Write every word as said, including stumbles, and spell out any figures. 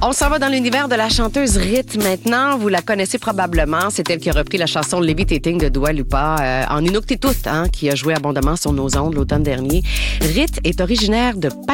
On s'en va dans l'univers de la chanteuse Rit maintenant. Vous la connaissez probablement. C'est elle qui a repris la chanson Levitating de Dua Lipa euh, en Inuktitut, hein, qui a joué abondamment sur nos ondes l'automne dernier. Rit est originaire de